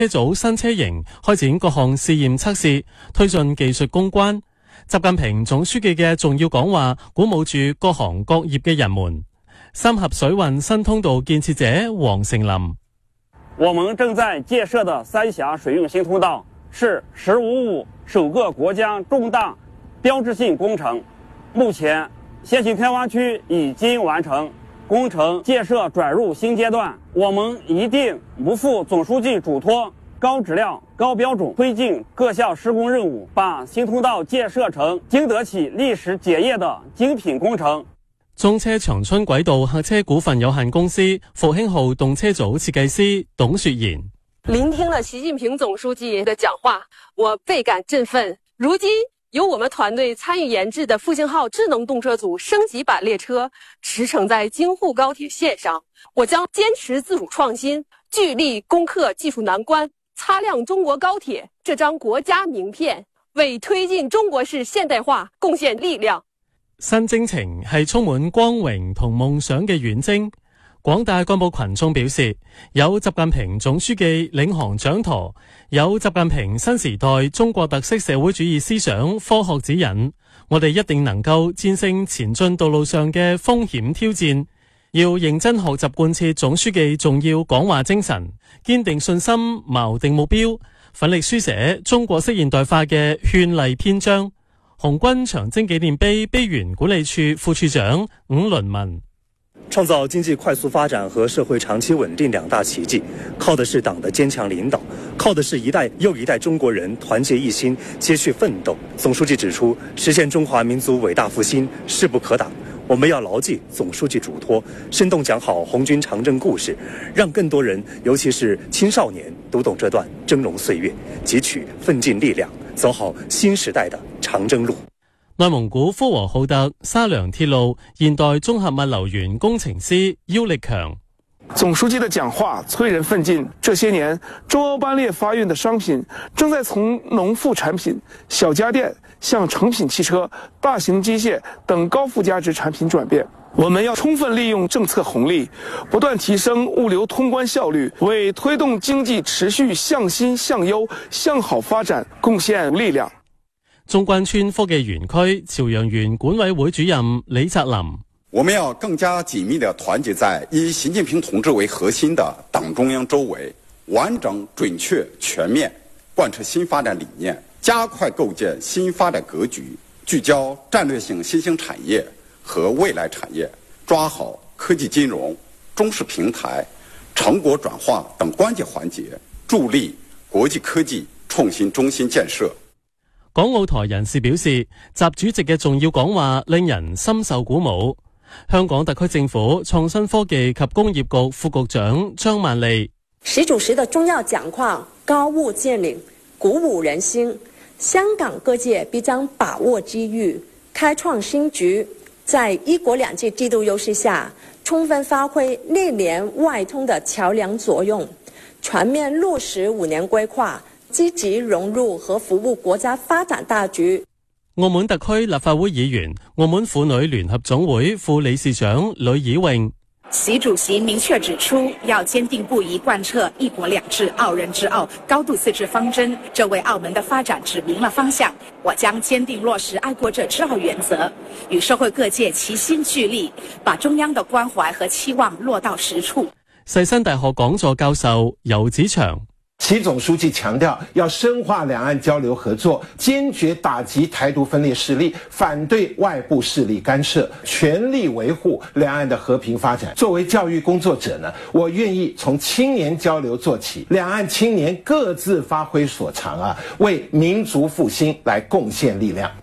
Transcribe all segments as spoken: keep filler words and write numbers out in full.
車組新車型開展各項試驗測試，推進技術攻關。習近平總書記嘅重要講話鼓舞住各行各業嘅人們。三峽水運新通道建設者黃成林： 我們正在建設的三峽水運新通道是“十五五”首個國家重大標誌性工程，目前先行開挖區已經完成，工程建設轉入新階段。我們一定不負總書記囑託，高質量、高標準推進各項施工任務，把新通道建設成經得起歷史檢驗的精品工程。 中車長春軌道客車股份有限公司復興號動車組設計師董雪賢： 聆聽了習近平總書記的講話，我倍感振奮。如今由我們團隊參與研製的復興號智能動車組升級版列車馳騁在京滬高鐵線上，我將堅持自主創新，聚力攻克技術難關，擦亮中國高鐵這張國家名片，為推進中國式現代化貢獻力量。 新征程係充滿光榮同夢想嘅遠征。廣大幹部群眾表示，有習近平總書記領航掌舵，有習近平新時代中國特色社會主義思想科學指引，我哋一定能夠戰勝前進道路上嘅風險挑戰。要認真學習貫徹總書記重要講話精神，堅定信心，錨定目標，奮力書寫中國式現代化嘅勸勵篇章。紅軍長征紀念碑碑園管理處副處長伍倫文： 創造經濟快速發展和社會長期穩定兩大奇蹟，靠的是黨的堅強領導，靠的是一代又一代中國人團結一心，接續奮鬥。總書記指出，實現中華民族偉大復興勢不可擋，我們要牢記總書記囑託，生動講好紅軍長征故事，讓更多人，尤其是青少年讀懂這段崢嶸歲月，汲取奮進力量，走好新時代的長征路。 內蒙古呼和浩特沙良鐵路現代綜合物流園工程師邱力強： 總書記的講話催人奮進。這些年，中歐班列發運的商品正在從農副產品、小家電向成品汽車、大型機械等高附加值產品轉變。我們要充分利用政策紅利，不斷提升物流通關效率，為推動經濟持續向新向優向好發展貢獻力量。 中關村科技園區朝陽園管委會主任李澤林： 我們要更加緊密地團結在以習近平同志為核心的黨中央周圍，完整、準確、全面貫徹新發展理念，加快構建新發展格局，聚焦戰略性新興產業和未來產業，抓好科技金融、中式平台、成果轉化等關鍵環節，助力國際科技創新中心建設。 港澳台人士表示，習主席嘅重要講話令人深受鼓舞。香港特區政府創新科技及工業局副局長張萬利： 習主席的重要講話高屋建瓴，鼓舞人心。香港各界必將把握機遇，開創新局，在一國兩制制度優勢下，充分發揮內聯外通的橋樑作用，全面落實五年規劃，積極融入和服務國家發展大局。 澳門特區立法會議員、澳門婦女聯合總會副理事長呂以穎： 習主席明確指出，要堅定不移貫徹一國兩制、澳人之澳、高度自治方針，這為澳門的發展指明了方向。我將堅定落實愛國者之澳原則，與社會各界齊心聚力，把中央的關懷和期望落到實處。 世新大學講座教授游子祥： 習總書記強調要深化兩岸交流合作，堅決打擊台獨分裂勢力，反對外部勢力干涉，全力維護兩岸的和平發展。作為教育工作者呢，我願意從青年交流做起，兩岸青年各自發揮所長啊，為民族復興來貢獻力量。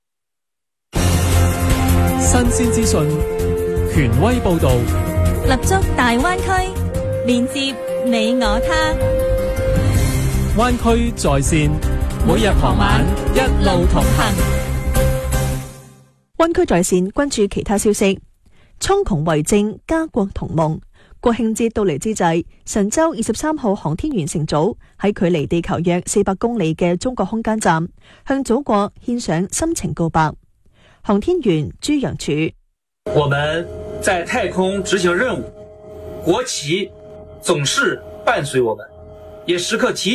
新鮮資訊，權威報導， 立足大灣區，連接你我他。 灣區在線，每日傍晚一路同行。 灣區在線關注其他消息。蒼穹為證，家國同夢。國慶節到嚟之際，神舟二十三號航天員乘組喺距離地球約四百公里嘅中國空間站，向祖國獻上深情告白。航天員朱楊柱： 我們在太空執行任務，國旗總是伴隨我們。 也时刻提